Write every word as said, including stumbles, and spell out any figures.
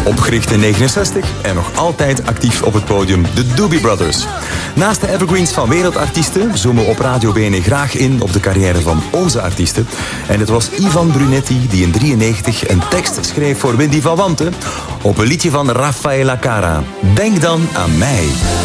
Opgericht in negenenzestig en nog altijd actief op het podium, de Doobie Brothers. Naast de evergreens van wereldartiesten zoomen we op Radio B N E graag in op de carrière van onze artiesten. En het was Ivan Brunetti die in drieënnegentig een tekst schreef voor Wendy van Wanten op een liedje van Raffaella Cara. Denk dan aan mij.